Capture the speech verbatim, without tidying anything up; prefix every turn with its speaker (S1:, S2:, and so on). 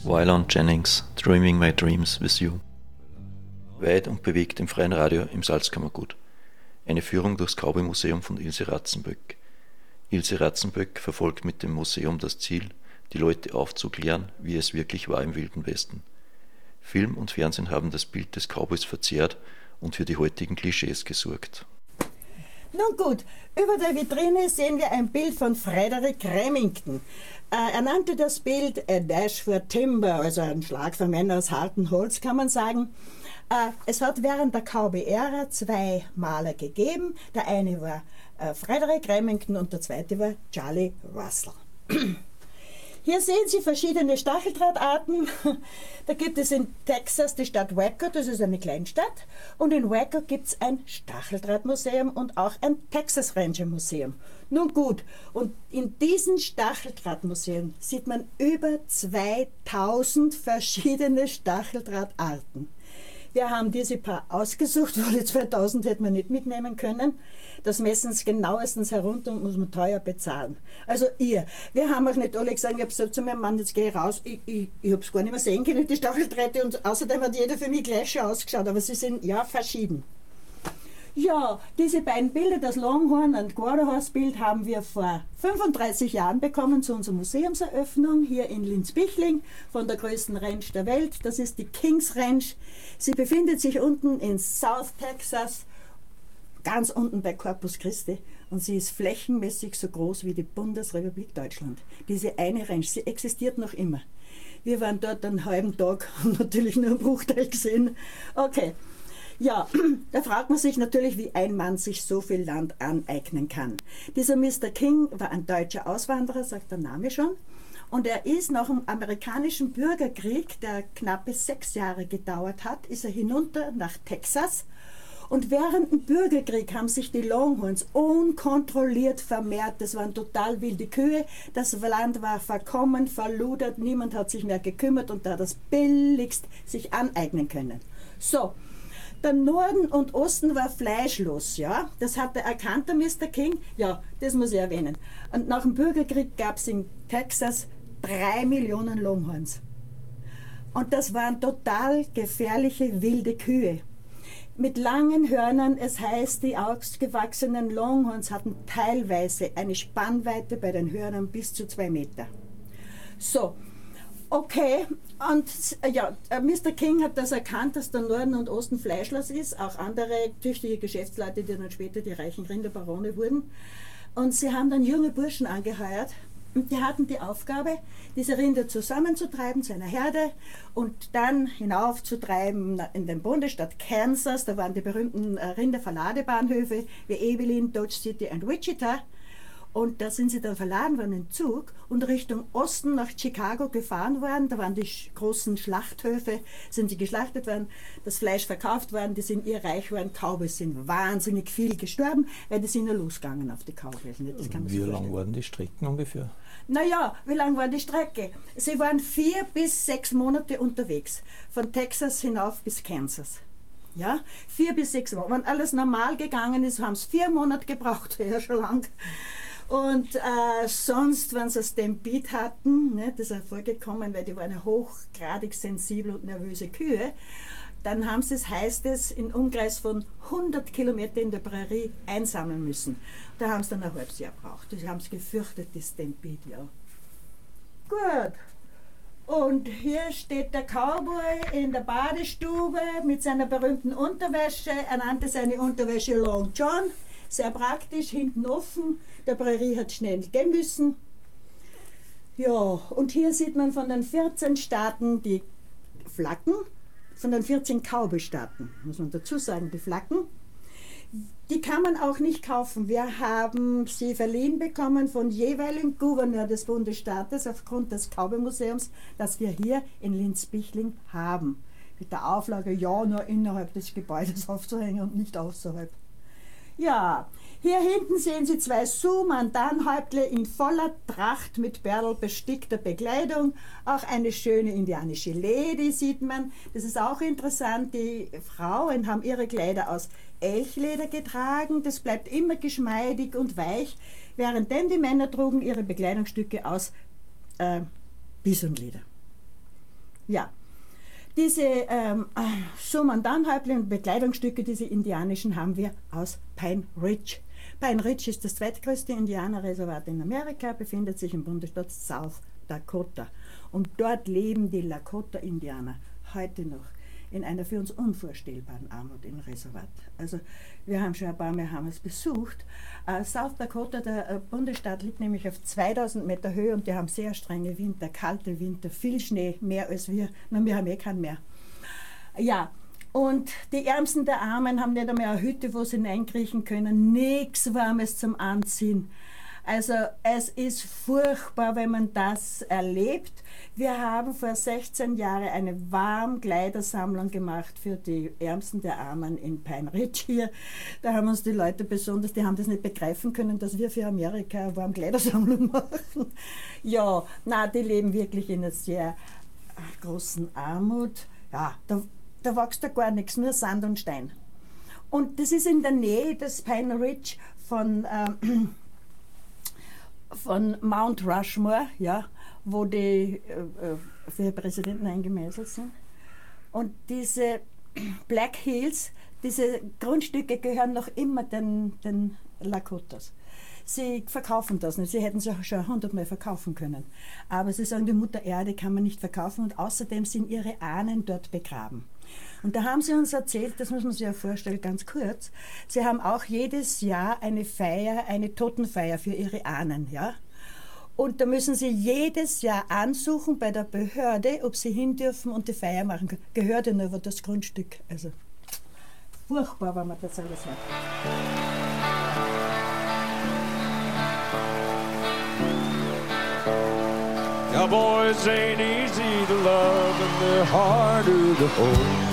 S1: Waylon Jennings, Dreaming My Dreams with You. Weit und bewegt im freien Radio im Salzkammergut. Eine Führung durchs Cowboy-Museum von Ilse Ratzenböck. Ilse Ratzenböck verfolgt mit dem Museum das Ziel, die Leute aufzuklären, wie es wirklich war im Wilden Westen. Film und Fernsehen haben das Bild des Cowboys verzerrt und für die heutigen Klischees gesorgt.
S2: Nun gut, über der Vitrine sehen wir ein Bild von Frederick Remington. Äh, er nannte das Bild A Dash for Timber, also ein Schlag für Männer aus hartem Holz, kann man sagen. Äh, es hat während der Cowboy-Ära zwei Maler gegeben. Der eine war äh, Frederick Remington und der zweite war Charlie Russell. Hier sehen Sie verschiedene Stacheldrahtarten. Da gibt es in Texas die Stadt Waco, das ist eine Kleinstadt. Und in Waco gibt es ein Stacheldrahtmuseum und auch ein Texas Ranger Museum. Nun gut, und in diesen Stacheldrahtmuseen sieht man über zweitausend verschiedene Stacheldrahtarten. Wir haben diese paar ausgesucht, weil die zweitausend hätten wir nicht mitnehmen können. Das messen sie genauestens herunter und muss man teuer bezahlen. Also ihr, wir haben auch nicht alle gesagt, ich habe gesagt zu meinem Mann, jetzt gehe ich raus, ich, ich, ich habe es gar nicht mehr sehen können, die Stacheldrahte, und außerdem hat jeder für mich gleich schon ausgeschaut, aber sie sind ja verschieden. Ja, diese beiden Bilder, das Longhorn- und Quarterhorse-Bild, haben wir vor fünfunddreißig Jahren bekommen zu unserer Museumseröffnung hier in Linz-Bichling von der größten Ranch der Welt. Das ist die Kings Ranch. Sie befindet sich unten in South Texas, ganz unten bei Corpus Christi, und sie ist flächenmäßig so groß wie die Bundesrepublik Deutschland. Diese eine Ranch, sie existiert noch immer. Wir waren dort einen halben Tag, haben natürlich nur einen Bruchteil gesehen. Okay. Ja, da fragt man sich natürlich, wie ein Mann sich so viel Land aneignen kann. Dieser Mister King war ein deutscher Auswanderer, sagt der Name schon. Und er ist nach dem amerikanischen Bürgerkrieg, der knappe sechs Jahre gedauert hat, ist er hinunter nach Texas. Und während dem Bürgerkrieg haben sich die Longhorns unkontrolliert vermehrt. Das waren total wilde Kühe. Das Land war verkommen, verludert. Niemand hat sich mehr gekümmert und da das billigst sich aneignen können. So. Der Norden und Osten war fleischlos, ja. Das hat er erkannt, der Mister King. Ja, das muss ich erwähnen. Und nach dem Bürgerkrieg gab es in Texas drei Millionen Longhorns. Und das waren total gefährliche wilde Kühe. Mit langen Hörnern, es heißt, die ausgewachsenen Longhorns hatten teilweise eine Spannweite bei den Hörnern bis zu zwei Meter. So. Okay, und ja, Mister King hat das erkannt, dass der Norden und Osten fleischlos ist, auch andere tüchtige Geschäftsleute, die dann später die reichen Rinderbarone wurden. Und sie haben dann junge Burschen angeheuert und die hatten die Aufgabe, diese Rinder zusammenzutreiben zu einer Herde und dann hinaufzutreiben in den Bundesstaat Kansas. Da waren die berühmten Rinderverladebahnhöfe wie Abilene, Dodge City und Wichita. Und da sind sie dann verladen worden im Zug und Richtung Osten nach Chicago gefahren worden. Da waren die großen Schlachthöfe, sind sie geschlachtet worden, das Fleisch verkauft worden, die sind ihr reich worden. Cowboys sind wahnsinnig viel gestorben, weil die sind ja losgegangen auf die Cowboys. Das kann man
S3: wie lang waren die Strecken ungefähr?
S2: Naja, wie lang war die Strecke? Sie waren vier bis sechs Monate unterwegs, von Texas hinauf bis Kansas. Ja, vier bis sechs Wochen. Wenn alles normal gegangen ist, haben es vier Monate gebraucht, ja schon lang. Und äh, sonst, wenn sie Stampede hatten, ne, das ist hervorgekommen, weil die waren ja hochgradig sensibel und nervöse Kühe, dann haben sie es, heißt es, in Umkreis von hundert Kilometer in der Prärie einsammeln müssen. Da haben sie dann ein halbes Jahr gebraucht. Die haben es gefürchtet, die Stampede, ja. Gut. Und hier steht der Cowboy in der Badestube mit seiner berühmten Unterwäsche. Er nannte seine Unterwäsche Long John. Sehr praktisch, hinten offen. Der Prärie hat schnell gehen müssen. Ja, und hier sieht man von den vierzehn Staaten die Flaggen, von den vierzehn Cowboy-Staaten, muss man dazu sagen, die Flaggen. Die kann man auch nicht kaufen. Wir haben sie verliehen bekommen von jeweiligen Gouverneur des Bundesstaates aufgrund des Cowboy-Museums, das wir hier in Linz-Bichling haben. Mit der Auflage, ja, nur innerhalb des Gebäudes aufzuhängen und nicht außerhalb. Ja, hier hinten sehen Sie zwei Sioux-Mandan-Häuptle in voller Tracht mit Bärl bestickter Bekleidung. Auch eine schöne indianische Lady sieht man. Das ist auch interessant. Die Frauen haben ihre Kleider aus Elchleder getragen. Das bleibt immer geschmeidig und weich, währenddem die Männer trugen ihre Bekleidungsstücke aus äh, Bisonleder. Ja. Diese ähm, Schumann-Dammhäuptling und Bekleidungsstücke, diese indianischen, haben wir aus Pine Ridge. Pine Ridge ist das zweitgrößte Indianerreservat in Amerika, befindet sich im Bundesstaat South Dakota. Und dort leben die Lakota-Indianer heute noch in einer für uns unvorstellbaren Armut im Reservat. Also wir haben schon ein paar Mal haben es besucht. Uh, South Dakota, der uh, Bundesstaat, liegt nämlich auf zweitausend Meter Höhe und die haben sehr strenge Winter, kalte Winter, viel Schnee, mehr als wir. Na, wir haben eh keinen mehr. Ja, und die Ärmsten der Armen haben nicht einmal eine Hütte, wo sie hineinkriechen können, nichts Warmes zum Anziehen. Also es ist furchtbar, wenn man das erlebt. Wir haben vor sechzehn Jahren eine Warmkleidersammlung gemacht für die Ärmsten der Armen in Pine Ridge hier. Da haben uns die Leute besonders, die haben das nicht begreifen können, dass wir für Amerika eine Warmkleidersammlung machen. Ja, na, die leben wirklich in einer sehr großen Armut. Ja, da, da wächst da gar nichts, nur Sand und Stein. Und das ist in der Nähe des Pine Ridge von... Ähm, von Mount Rushmore, ja, wo die äh, für Präsidenten eingemeißelt sind. Und diese Black Hills, diese Grundstücke gehören noch immer den, den Lakotas. Sie verkaufen das nicht, sie hätten es schon hundertmal verkaufen können. Aber sie sagen, die Mutter Erde kann man nicht verkaufen und außerdem sind ihre Ahnen dort begraben. Und da haben sie uns erzählt, das muss man sich ja vorstellen, ganz kurz, sie haben auch jedes Jahr eine Feier, eine Totenfeier für ihre Ahnen, ja. Und da müssen sie jedes Jahr ansuchen bei der Behörde, ob sie hin dürfen und die Feier machen können. Gehört ihnen aber das Grundstück. Also furchtbar, wenn man das alles hört.
S4: Cowboys ain't easy to love and they're harder to hold.